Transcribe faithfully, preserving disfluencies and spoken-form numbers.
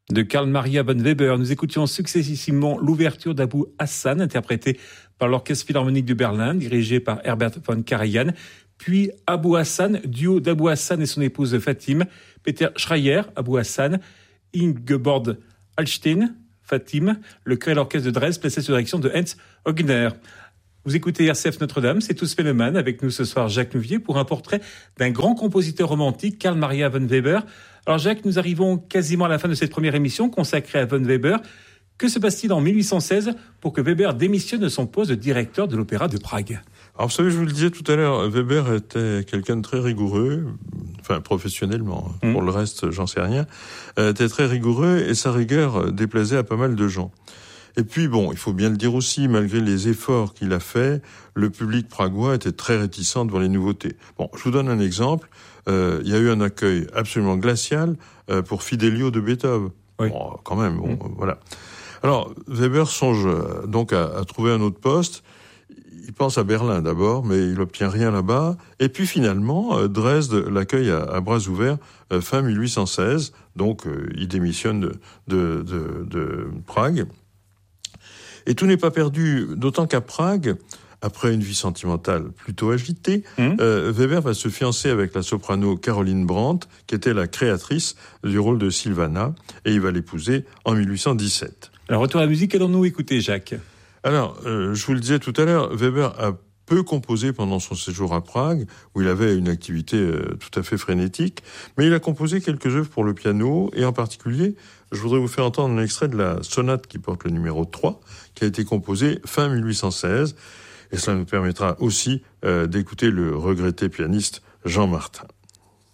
De Carl Maria von Weber, nous écoutions successivement l'ouverture d'Abou Hassan, interprétée par l'Orchestre Philharmonique de Berlin, dirigé par Herbert von Karajan, puis Abou Hassan, duo d'Abou Hassan et son épouse Fatim, Peter Schreier, Abou Hassan, Ingeborg Hallstein, Fatim, le chœur et l'orchestre de Dresde placé sous direction de Heinz Högner. Vous écoutez R C F Notre-Dame, c'est Tous Mélomanes, avec nous ce soir Jacques Nouvier pour un portrait d'un grand compositeur romantique, Carl Maria von Weber. Alors Jacques, nous arrivons quasiment à la fin de cette première émission consacrée à von Weber. Que se passe-t-il en mille huit cent seize pour que Weber démissionne de son poste de directeur de l'Opéra de Prague ? Alors vous savez, je vous le disais tout à l'heure, Weber était quelqu'un de très rigoureux, enfin professionnellement, mmh. pour le reste j'en sais rien, euh, était très rigoureux et sa rigueur déplaisait à pas mal de gens. Et puis bon, il faut bien le dire aussi, malgré les efforts qu'il a faits, le public pragois était très réticent devant les nouveautés. Bon, je vous donne un exemple, euh, il y a eu un accueil absolument glacial euh, pour Fidelio de Beethoven. Oui. Bon, quand même, bon, mmh. voilà. Alors, Weber songe donc à, à trouver un autre poste. Il pense à Berlin d'abord, mais il n'obtient rien là-bas. Et puis finalement, euh, Dresde l'accueille à, à bras ouverts euh, fin mille huit cent seize. Donc, euh, il démissionne de, de, de, de Prague. Et tout n'est pas perdu, d'autant qu'à Prague, après une vie sentimentale plutôt agitée, mmh. euh, Weber va se fiancer avec la soprano Caroline Brandt, qui était la créatrice du rôle de Silvana, et il va l'épouser en mille huit cent dix-sept. Alors, retour à la musique, allons-nous écouter, Jacques ? Alors, euh, je vous le disais tout à l'heure, Weber a peu composé pendant son séjour à Prague, où il avait une activité euh, tout à fait frénétique, mais il a composé quelques œuvres pour le piano, et en particulier, je voudrais vous faire entendre un extrait de la sonate qui porte le numéro trois, qui a été composée fin mille huit cent seize, et cela nous permettra aussi euh, d'écouter le regretté pianiste Jean Martin.